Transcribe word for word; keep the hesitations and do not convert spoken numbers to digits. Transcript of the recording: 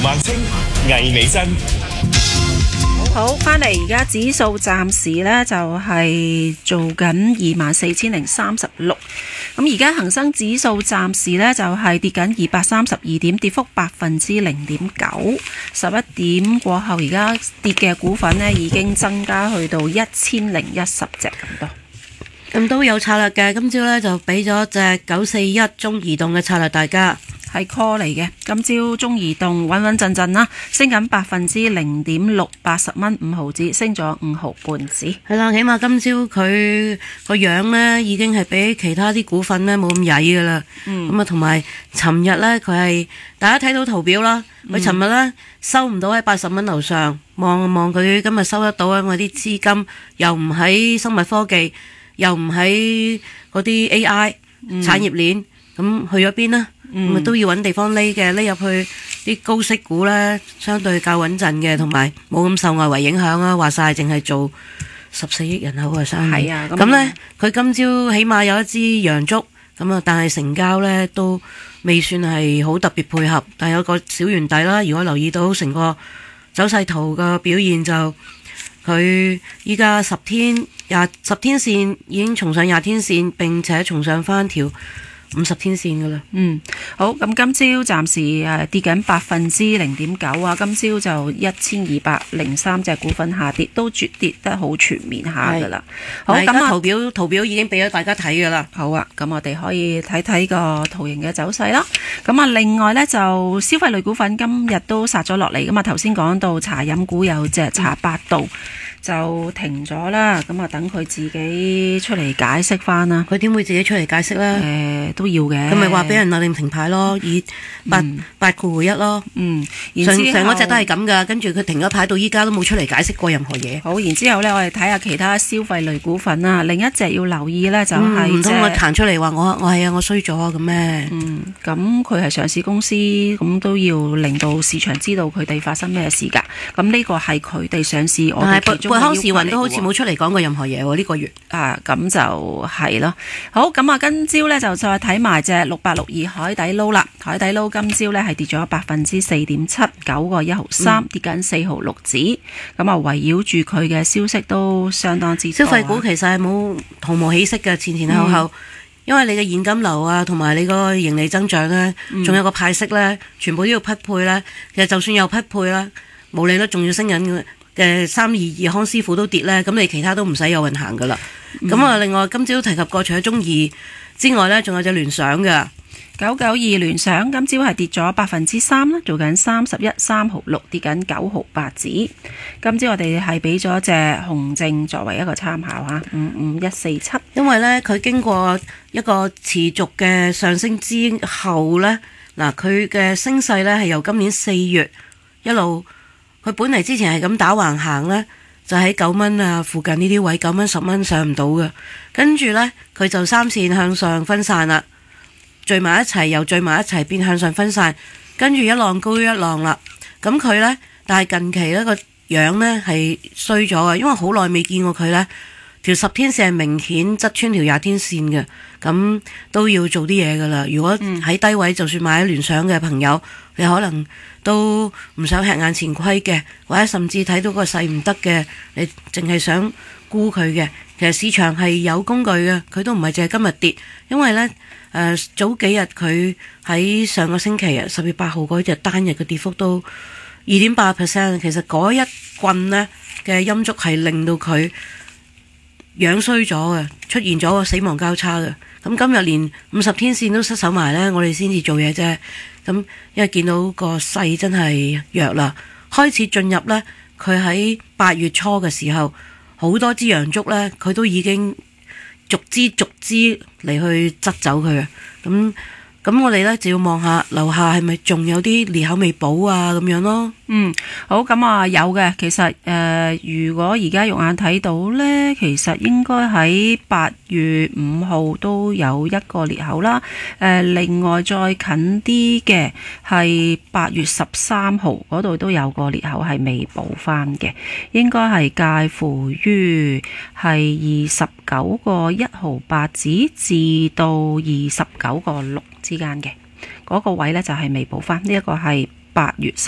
孟青、魏美珍。 好，翻嚟而家指數暫時呢就係、是、做緊二萬四千零三十六，咁而家恒生指數暫時呢就係、是、跌緊二百三十二點，跌幅百分之零點九。十一點過後，而家跌嘅股份呢已經增加去到一千零一十隻咁多。 咁都有策略嘅，今朝呢就俾咗隻九四一中移動嘅策略大家。 係 call 嚟嘅，今朝中移動穩穩陣陣啦，升緊百分之零點六，八十蚊五毫子，升咗五毫半子。 係啦，起碼今朝佢個樣呢已經係比其他啲股份呢冇咁曳噶啦。咁啊，同埋尋日呢，佢係大家睇到圖表啦，佢尋日呢收唔到喺八十蚊樓上，望望佢今日收得到啊！因為啲資金又唔喺生物科技，又唔喺嗰啲 A I 產業鏈，咁去咗邊呢？咁啊、嗯、都要揾地方匿嘅，匿入去啲高息股呢，相對較穩陣嘅，同埋冇咁受外圍影響啊！話晒淨係做十四億人口嘅生意， 係啊， 咁呢，佢今朝起碼有一支陽燭，咁啊，但係成交呢都未算係好特別配合，但係有個小圓底啦。如果留意到成個走勢圖嘅表現就，就佢依家十天廿十天線已經重上廿天線，並且重上翻條五十天線噶啦。 嗯，好，咁今朝暫時誒跌緊百分之零點九啊，今朝就一千二百零三隻股份下跌，都絕跌得好全面下噶啦。好，咁啊圖表圖表已經俾咗大家睇噶啦。 好啊，咁我哋可以睇睇個圖形嘅走勢啦。咁啊，另外呢，就消費類股份今日都殺咗落嚟，咁啊頭先講到茶飲股有隻茶百道。就停咗啦，咁啊等佢自己出嚟解釋翻啦。 佢點會自己出嚟解釋呢？ 誒、呃，都要嘅。 咁咪話俾人勒令停牌咯，以八、嗯、八括弧一咯。嗯，上上嗰隻都係咁噶，跟住佢停咗牌到依家都冇出嚟解釋過任何嘢。 好，然之後呢，我哋睇下其他消費類股份啦。另一隻要留意呢，就係唔通我彈出嚟話我我係啊，我衰咗咁咩？ 嗯，咁佢係上市公司，咁都要令到市場知道佢哋發生咩事㗎。咁呢個係佢哋上市，我哋其中。貝康時運都好似冇出嚟講過任何嘢喎，呢個月啊，咁就係咯。好，咁啊，今朝呢，就再睇埋隻六八六二海底撈啦。海底撈今朝呢係跌咗百分之四點七，九個一毫三，跌緊四毫六子。咁啊，圍繞住佢嘅消息都相當之多。 消費股其實係冇毫無起色嘅，前前後後，嗯、因為你嘅現金流啊，同埋你個盈利增長呢，仲、嗯、有個派息呢，全部都要匹配啦。其實就算有匹配啦，毛利率仲要升緊嘅。嘅三二二康師傅都跌咧，咁你其他都唔使有運行噶啦。咁啊、嗯，另外今朝提及過除咗中移之外咧，仲有隻聯想嘅九九二聯想，今朝係跌咗百分之三啦，做緊三十一三毫六，跌緊九毫八子。今朝我哋係俾咗隻紅證作為一個參考吓，五五一四七。 因為咧佢經過一個持續嘅上升之後咧，嗱佢嘅升勢咧係由今年四月一路。佢本嚟之前係咁打橫行呢，就喺九蚊啊附近呢啲位，九蚊十蚊上唔到嘅。跟住呢，佢就三線向上分散啦，聚埋一齊又聚埋一齊，變向上分散，跟住一浪高於一浪啦。咁佢呢，但係近期呢個樣呢係衰咗嘅，因為好耐未見過佢呢條十天線係明顯側穿條廿天線嘅，咁都要做啲嘢噶啦。如果喺低位就算買咗聯想嘅朋友，你可能都唔想吃眼前虧嘅，或者甚至睇到個勢唔得嘅，你淨係想沽佢嘅。其實市場係有工具嘅，佢都唔係淨係今日跌，因為呢，誒、呃、早幾日佢喺上個星期啊十月八號嗰日單日嘅跌幅都二點八 percent， 其實嗰一棍呢嘅陰燭係令到佢樣衰咗嘅，出現咗個死亡交叉嘅。咁今日連五十天線都失守埋呢，我哋先至做嘢啫。咁因為見到個勢真係弱啦，開始進入呢，佢喺八月初嘅時候，好多支陽燭呢，佢都已經逐支逐支嚟去執走佢嘅。咁咁我哋呢，就要望下樓下係咪仲有啲裂口未補啊咁樣咯。 嗯，好，咁啊有嘅，其實誒、呃，如果而家肉眼睇到呢，其實應該喺八月五號都有一個裂口啦。誒、呃，另外再近啲嘅係八月十三號嗰度都有個裂口係未補翻嘅，應該係介乎於係二十九個一毫八子至到二十九個六之間嘅嗰個位呢，就係未補翻。呢一個係八月十